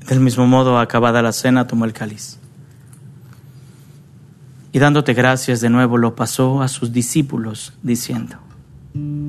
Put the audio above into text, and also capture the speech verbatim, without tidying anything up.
Del mismo modo, acabada la cena, tomó el cáliz. Y dándote gracias de nuevo, lo pasó a sus discípulos, diciendo: